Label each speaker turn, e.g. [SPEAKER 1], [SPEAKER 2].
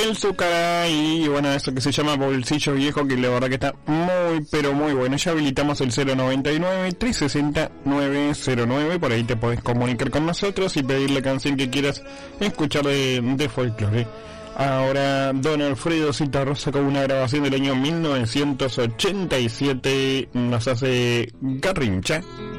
[SPEAKER 1] El Zúcara y bueno, eso que se llama Bolsillo Viejo, que la verdad que está muy pero muy bueno. Ya habilitamos el 099-360-909, por ahí te podés comunicar con nosotros y pedir la canción que quieras escuchar de folclore. Ahora Don Alfredo Citarrosa con una grabación del año 1987 nos hace Garrincha.